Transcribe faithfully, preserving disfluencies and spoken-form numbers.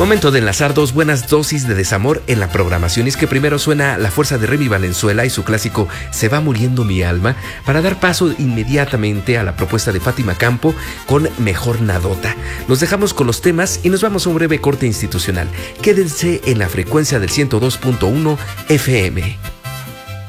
Momento de enlazar dos buenas dosis de desamor en la programación. Y es que primero suena La Fuerza de Remy Valenzuela y su clásico Se va muriendo mi alma, para dar paso inmediatamente a la propuesta de Fátima Campo con Mejor Nadota. Nos dejamos con los temas y nos vamos a un breve corte institucional. Quédense en la frecuencia del ciento dos punto uno F M.